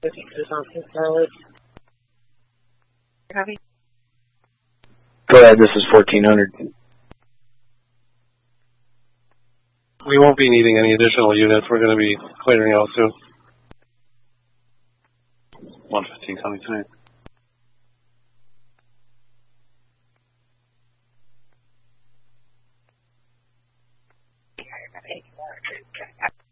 Copy. Go ahead, this is 1400. We won't be needing any additional units. We're going to be clearing out soon. 115 coming tonight.